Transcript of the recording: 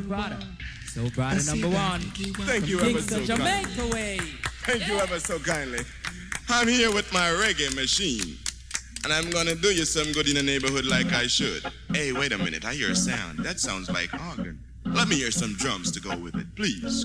Prada. Soul Prada number one. Thank you ever so kindly. Jamaica way. Thank you ever so kindly. I'm here with my reggae machine. And I'm gonna do you some good in the neighborhood like I should. Hey, wait a minute, I hear a sound. That sounds like organ. Let me hear some drums to go with it, please.